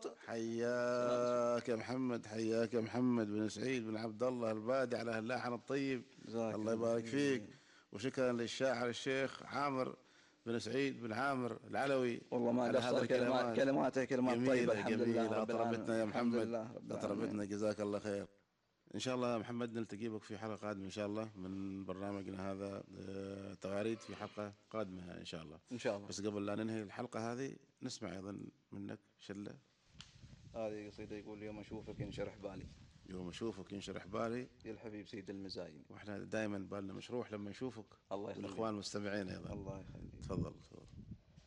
صوته. حياك يا محمد، حياك يا محمد بن سعيد بن عبد الله البادي على اللحن الطيب. الله يبارك فيك. وشكرا للشاعر الشيخ عامر بن سعيد بن عامر العلوي والله ما على هذا قصر، الكلمات. كلماته كلمات طيبة. جميلة الحمد لله جميلة، رب العالمين. أطربتنا يا الحمد محمد، لله رب أطربتنا، العالمين. جزاك الله خير. إن شاء الله يا محمد نلتقي بك في حلقة قادمة إن شاء الله من برنامجنا هذا، تغاريد، في حلقة قادمة إن شاء الله. إن شاء الله. بس قبل لا ننهي الحلقة هذه نسمع أيضا منك شلة. هذه قصيدة يقول: يوم أشوفك ينشرح بالي، يوم أشوفك ينشرح بالي. يا الحبيب سيد المزاين. وإحنا دائما بالنا مشروح لما نشوفك. الله يخليك. والإخوان المستمعين أيضا. الله يخليك. تفضل.